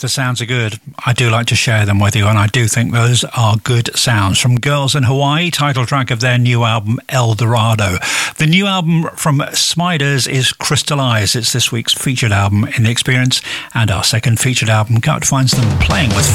the sounds are good, I do like to share them with you, and I do think those are good sounds. From Girls in Hawaii, title track of their new album, El Dorado. The new album from Smiders is Crystallize. It's this week's featured album in The Experience, and our second featured album cut finds them playing with